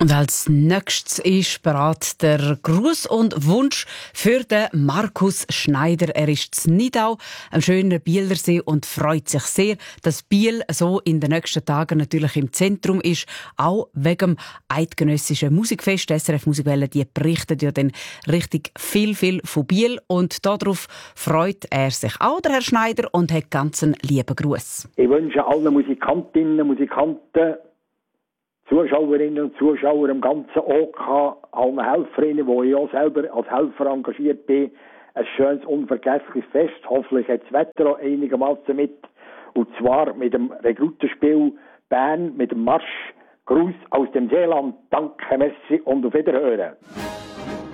Und als nächstes ist bereit der Gruß und Wunsch für den Markus Schneider. Er ist in Nidau am schönen Bielersee und freut sich sehr, dass Biel so in den nächsten Tagen natürlich im Zentrum ist, auch wegen dem eidgenössischen Musikfest. SRF Musikwelle, die berichtet ja dann richtig viel von Biel und darauf freut er sich auch, der Herr Schneider, und hat ganz einen lieben Gruß. Ich wünsche allen Musikantinnen, Musikanten, Zuschauerinnen und Zuschauer im ganzen OK, allen Helferinnen, wo ich auch selber als Helfer engagiert bin, ein schönes, unvergessliches Fest. Hoffentlich hat das Wetter auch einigermaßen mit. Und zwar mit dem Rekrutenspiel Bern, mit dem Marsch Gruß aus dem Seeland. Danke, merci und auf Wiederhören.